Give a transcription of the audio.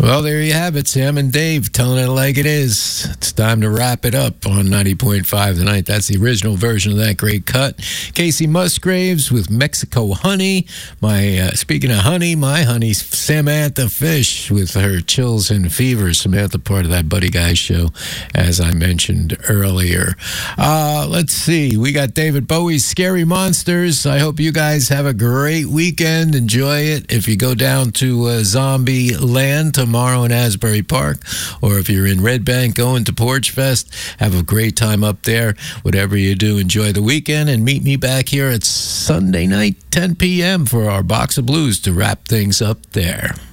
Well, there you have it. Sam and Dave telling it like it is. It's time to wrap it up on 90.5 tonight. That's the original version of that great cut. Casey Musgraves with Mexico Honey. Speaking of honey, my honey, Samantha Fish with her Chills and Fevers. Samantha, part of that Buddy Guy show, as I mentioned earlier. Let's see. We got David Bowie's Scary Monsters. I hope you guys have a great weekend. Enjoy it. If you go down to Zombie Land tomorrow in Asbury Park, or if you're in Red Bank going to Porch Fest, have a great time up there. Whatever you do, enjoy the weekend, and meet me back here at Sunday night, 10 p.m. for our Box of Blues to wrap things up there.